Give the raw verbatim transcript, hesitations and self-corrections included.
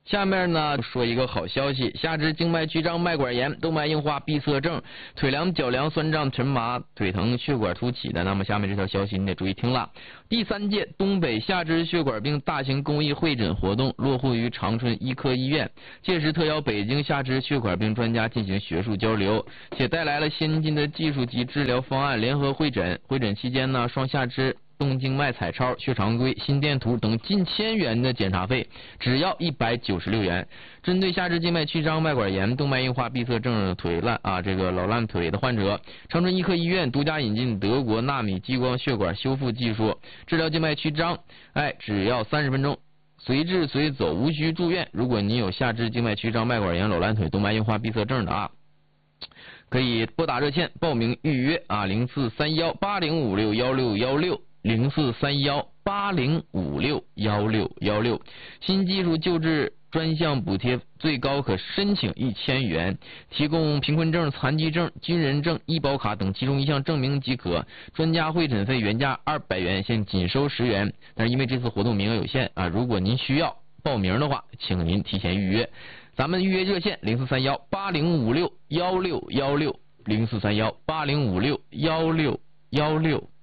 下面呢说一个好消息，下肢静脉曲张、脉管炎、动脉硬化、闭塞症、腿凉、脚凉、酸胀、沉麻、腿疼、血管凸起的，那么下面这条消息你得注意听了。第三届东北下肢血管病大型公益会诊活动落户于长春医科医院，届时特邀北京下肢血管病专家进行学术交流，且带来了先进的技术及治疗方案联合会诊。会诊期间呢，双下肢动静脉彩超、血常规、心电图等近千元的检查费，只要一百九十六元。针对下肢静脉曲张、脉管炎、动脉硬化、闭塞症、腿烂啊这个老烂腿的患者，长春医科医院独家引进德国纳米激光血管修复技术，治疗静脉曲张，哎，只要三十分钟。随治随走，无需住院。如果你有下肢静脉曲张、脉管炎、老烂腿、动脉硬化、闭塞症的啊，可以拨打热线报名预约啊，零四三幺八零五六幺六幺六。零四三幺八零五六幺六幺六，新技术救治专项补贴最高可申请一千元，提供贫困证、残疾证、军人证、医保卡等其中一项证明即可。专家会诊费原价二百元，现仅收十元，但是因为这次活动名额有限啊，如果您需要报名的话，请您提前预约。咱们预约热线零四三幺八零五六幺六幺六，零四三幺八零五六幺六幺六。